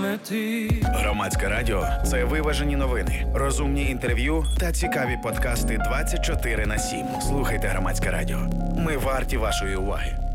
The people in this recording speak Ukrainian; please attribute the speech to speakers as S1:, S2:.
S1: мети.
S2: Громадське радіо – це виважені новини, розумні інтерв'ю та цікаві подкасти 24/7. Слухайте Громадське радіо. Ми варті вашої уваги.